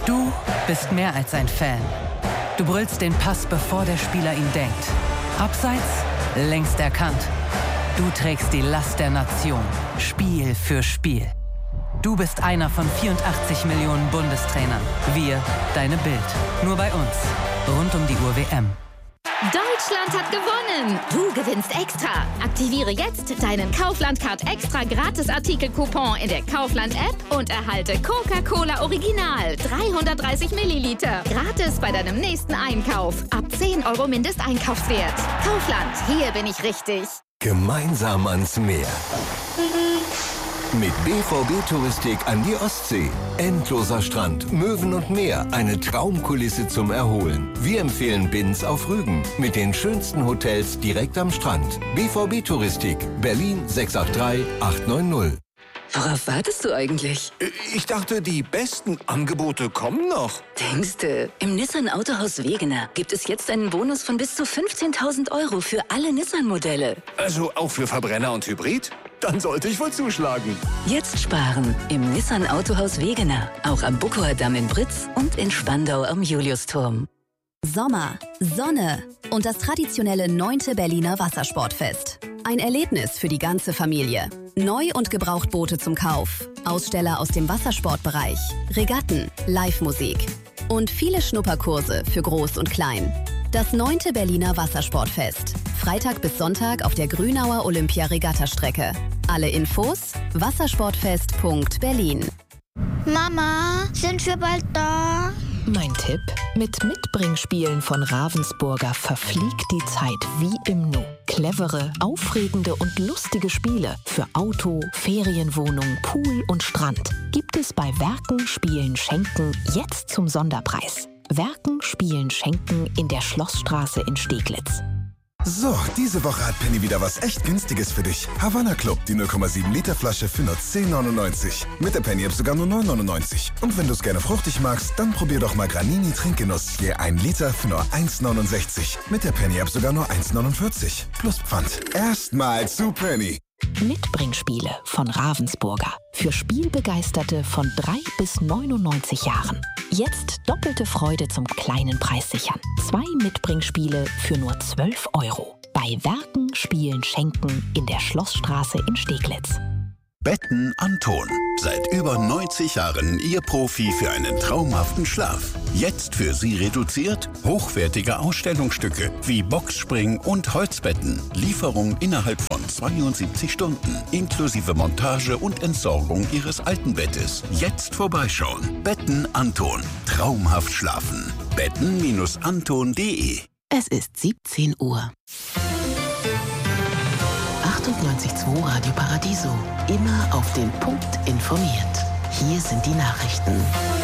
Du bist mehr als ein Fan. Du brüllst den Pass, bevor der Spieler ihn denkt. Abseits, längst erkannt. Du trägst die Last der Nation, Spiel für Spiel. Du bist einer von 84 Millionen Bundestrainern. Wir, deine Bild. Nur bei uns. Rund um die Uhr WM. Deutschland hat gewonnen! Du gewinnst extra! Aktiviere jetzt deinen Kaufland-Card extra Gratis-Artikel-Coupon in der Kaufland-App und erhalte Coca-Cola Original 330 Milliliter. Gratis bei deinem nächsten Einkauf. Ab 10 € Mindesteinkaufswert. Kaufland, hier bin ich richtig. Gemeinsam ans Meer. Mit BVB Touristik an die Ostsee. Endloser Strand, Möwen und Meer. Eine Traumkulisse zum Erholen. Wir empfehlen Binz auf Rügen. Mit den schönsten Hotels direkt am Strand. BVB Touristik. Berlin 683 890. Worauf wartest du eigentlich? Ich dachte, die besten Angebote kommen noch. Denkste, im Nissan Autohaus Wegener gibt es jetzt einen Bonus von bis zu 15.000 € für alle Nissan-Modelle. Also auch für Verbrenner und Hybrid? Dann sollte ich wohl zuschlagen. Jetzt sparen im Nissan Autohaus Wegener. Auch am Buckower Damm in Britz und in Spandau am Juliusturm. Sommer, Sonne und das traditionelle 9. Berliner Wassersportfest. Ein Erlebnis für die ganze Familie. Neu- und Gebrauchtboote zum Kauf, Aussteller aus dem Wassersportbereich, Regatten, Live-Musik und viele Schnupperkurse für Groß und Klein. Das 9. Berliner Wassersportfest. Freitag bis Sonntag auf der Grünauer Olympia-Regattastrecke. Alle Infos wassersportfest.berlin. Mama, sind wir bald da? Mein Tipp: Mit Mitbringspielen von Ravensburger verfliegt die Zeit wie im Nu. Clevere, aufregende und lustige Spiele für Auto, Ferienwohnung, Pool und Strand gibt es bei Werken, Spielen, Schenken jetzt zum Sonderpreis. Werken, Spielen, Schenken in der Schlossstraße in Steglitz. So, diese Woche hat Penny wieder was echt Günstiges für dich. Havanna Club, die 0,7 Liter Flasche für nur 10,99. Mit der Penny-App sogar nur 9,99. Und wenn du es gerne fruchtig magst, dann probier doch mal Granini Trinkgenuss. Je 1 Liter für nur 1,69. Mit der Penny-App sogar nur 1,49. Plus Pfand. Erstmal zu Penny. Mitbringspiele von Ravensburger. Für Spielbegeisterte von 3 bis 99 Jahren. Jetzt doppelte Freude zum kleinen Preis sichern. 2 Mitbringspiele für nur 12 €. Bei Werken, Spielen, Schenken in der Schlossstraße in Steglitz. Betten Anton. Seit über 90 Jahren Ihr Profi für einen traumhaften Schlaf. Jetzt für Sie reduziert hochwertige Ausstellungsstücke wie Boxspring und Holzbetten. Lieferung innerhalb von 72 Stunden. Inklusive Montage und Entsorgung Ihres alten Bettes. Jetzt vorbeischauen. Betten Anton. Traumhaft schlafen. betten-anton.de. Es ist 17 Uhr. 98.2 Radio Paradiso. Immer auf den Punkt informiert. Hier sind die Nachrichten.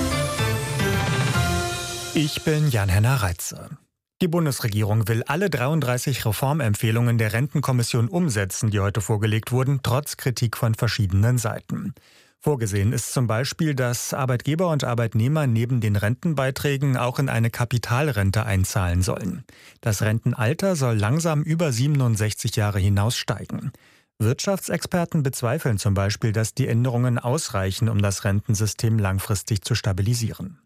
Ich bin Jan-Henner Reitze. Die Bundesregierung will alle 33 Reformempfehlungen der Rentenkommission umsetzen, die heute vorgelegt wurden, trotz Kritik von verschiedenen Seiten. Vorgesehen ist zum Beispiel, dass Arbeitgeber und Arbeitnehmer neben den Rentenbeiträgen auch in eine Kapitalrente einzahlen sollen. Das Rentenalter soll langsam über 67 Jahre hinaus steigen. Wirtschaftsexperten bezweifeln zum Beispiel, dass die Änderungen ausreichen, um das Rentensystem langfristig zu stabilisieren.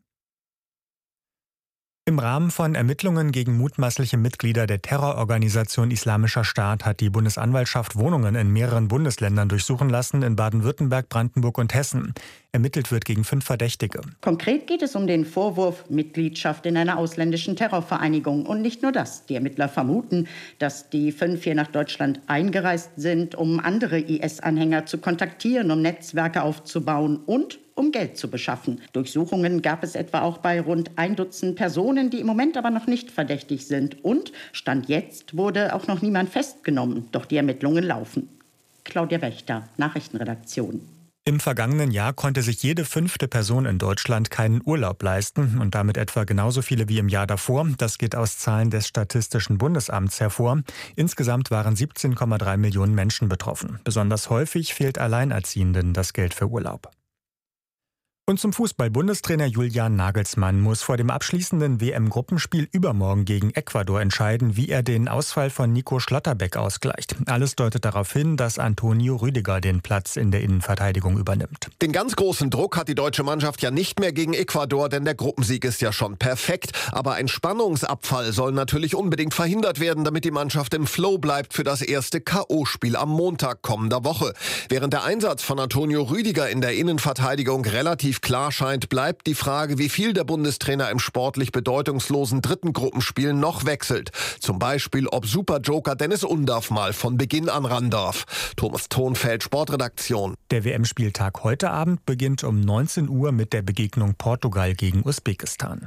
Im Rahmen von Ermittlungen gegen mutmaßliche Mitglieder der Terrororganisation Islamischer Staat hat die Bundesanwaltschaft Wohnungen in mehreren Bundesländern durchsuchen lassen, in Baden-Württemberg, Brandenburg und Hessen. Ermittelt wird gegen 5 Verdächtige. Konkret geht es um den Vorwurf Mitgliedschaft in einer ausländischen Terrorvereinigung. Und nicht nur das. Die Ermittler vermuten, dass die 5 hier nach Deutschland eingereist sind, um andere IS-Anhänger zu kontaktieren, um Netzwerke aufzubauen und um Geld zu beschaffen. Durchsuchungen gab es etwa auch bei rund 1 Dutzend Personen, die im Moment aber noch nicht verdächtig sind. Und Stand jetzt wurde auch noch niemand festgenommen. Doch die Ermittlungen laufen. Claudia Wächter, Nachrichtenredaktion. Im vergangenen Jahr konnte sich jede 5. Person in Deutschland keinen Urlaub leisten und damit etwa genauso viele wie im Jahr davor. Das geht aus Zahlen des Statistischen Bundesamts hervor. Insgesamt waren 17,3 Millionen Menschen betroffen. Besonders häufig fehlt Alleinerziehenden das Geld für Urlaub. Und zum Fußball. Bundestrainer Julian Nagelsmann muss vor dem abschließenden WM-Gruppenspiel übermorgen gegen Ecuador entscheiden, wie er den Ausfall von Nico Schlotterbeck ausgleicht. Alles deutet darauf hin, dass Antonio Rüdiger den Platz in der Innenverteidigung übernimmt. Den ganz großen Druck hat die deutsche Mannschaft ja nicht mehr gegen Ecuador, denn der Gruppensieg ist ja schon perfekt. Aber ein Spannungsabfall soll natürlich unbedingt verhindert werden, damit die Mannschaft im Flow bleibt für das erste K.O.-Spiel am Montag kommender Woche. Während der Einsatz von Antonio Rüdiger in der Innenverteidigung relativ klar scheint, bleibt die Frage, wie viel der Bundestrainer im sportlich bedeutungslosen dritten Gruppenspiel noch wechselt. Zum Beispiel, ob Superjoker Dennis Undaff mal von Beginn an ran darf. Thomas Thonfeld, Sportredaktion. Der WM-Spieltag heute Abend beginnt um 19 Uhr mit der Begegnung Portugal gegen Usbekistan.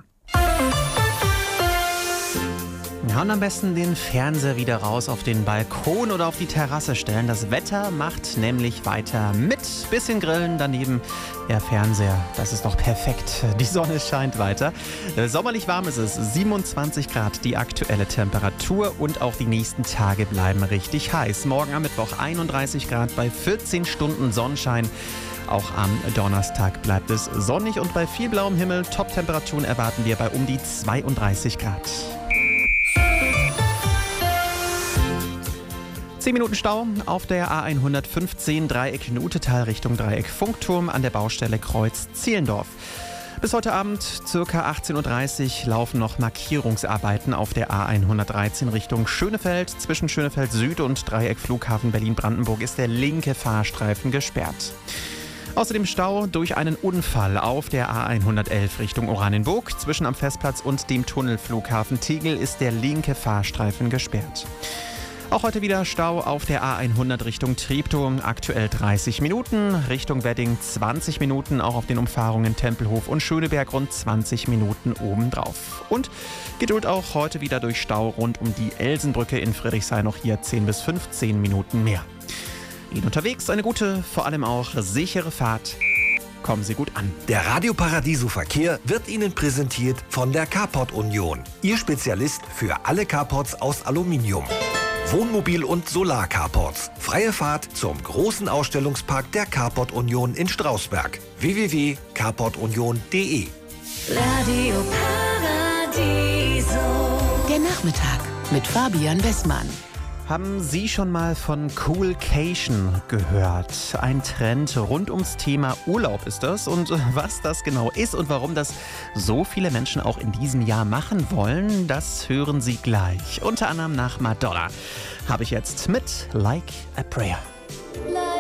Ja, und am besten den Fernseher wieder raus auf den Balkon oder auf die Terrasse stellen. Das Wetter macht nämlich weiter mit. Bisschen grillen, daneben der Fernseher. Das ist doch perfekt. Die Sonne scheint weiter. Sommerlich warm ist es. 27 Grad die aktuelle Temperatur und auch die nächsten Tage bleiben richtig heiß. Morgen am Mittwoch 31 Grad bei 14 Stunden Sonnenschein. Auch am Donnerstag bleibt es sonnig und bei viel blauem Himmel. Top-Temperaturen erwarten wir bei um die 32 Grad. 10 Minuten Stau auf der A115 Dreieck Nutetal Richtung Dreieck Funkturm an der Baustelle Kreuz Zehlendorf. Bis heute Abend ca. 18.30 Uhr laufen noch Markierungsarbeiten auf der A113 Richtung Schönefeld. Zwischen Schönefeld Süd und Dreieck Flughafen Berlin-Brandenburg ist der linke Fahrstreifen gesperrt. Außerdem Stau durch einen Unfall auf der A111 Richtung Oranienburg. Zwischen am Festplatz und dem Tunnelflughafen Tegel ist der linke Fahrstreifen gesperrt. Auch heute wieder Stau auf der A100 Richtung Treptow, aktuell 30 Minuten, Richtung Wedding 20 Minuten, auch auf den Umfahrungen Tempelhof und Schöneberg rund 20 Minuten obendrauf. Und Geduld auch heute wieder durch Stau rund um die Elsenbrücke in Friedrichshain, noch hier 10 bis 15 Minuten mehr. Ihnen unterwegs eine gute, vor allem auch sichere Fahrt. Kommen Sie gut an. Der Radio Paradiso Verkehr wird Ihnen präsentiert von der Carport Union. Ihr Spezialist für alle Carports aus Aluminium. Wohnmobil- und Solar-Carports. Freie Fahrt zum großen Ausstellungspark der Carport Union in Strausberg. www.carportunion.de. Radio Paradiso. Der Nachmittag mit Fabian Westmann. Haben Sie schon mal von Coolcation gehört? Ein Trend rund ums Thema Urlaub ist das. Und was das genau ist und warum das so viele Menschen auch in diesem Jahr machen wollen, das hören Sie gleich. Unter anderem nach Madonna habe ich jetzt mit Like a Prayer.